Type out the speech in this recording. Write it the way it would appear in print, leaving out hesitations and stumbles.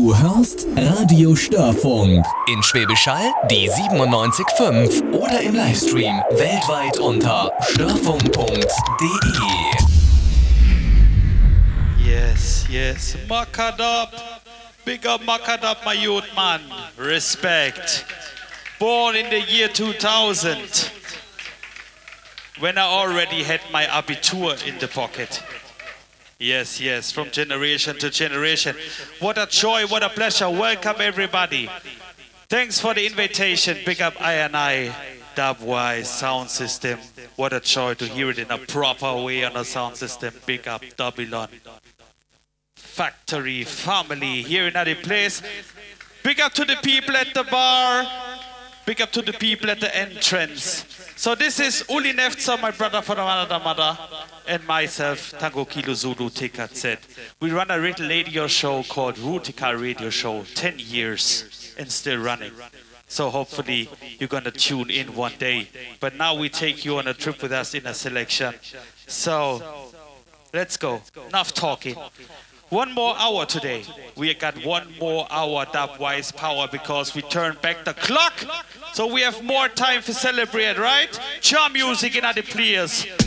Du hörst Radio Störfunk. In Schwäbisch Hall die 97.5 oder im Livestream weltweit unter störfunk.de. Yes, Makadab. Big up Makadab, my youth man. Respect. Born in the year 2000, when I already had my Abitur in the pocket. Yes, from generation to generation. What a joy, what a pleasure. Welcome everybody. Thanks for the invitation. Big up I&I, Dubwise sound system. What a joy to hear it in a proper way on a sound system. Big up Babylon. Factory, family, here in the place. Big up to the people at the bar. Big up to the people at the entrance. So this is Uli Nefzer, my brother from another mother, and myself, Tango Kilo Zulu TKZ. We run a little radio show called Rutica Radio Show, 10 years and still running. So hopefully you're gonna tune in one day. But now we take you on a trip with us in a selection. So let's go. Enough talking. One more hour today. We got one more hour Dubwise power because we turned back the clock. So we have more time to celebrate, right? Charm music in the players.